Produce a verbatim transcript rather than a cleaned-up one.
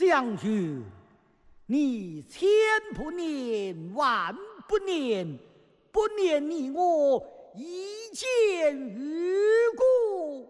将军，你千不念万不念，不念你我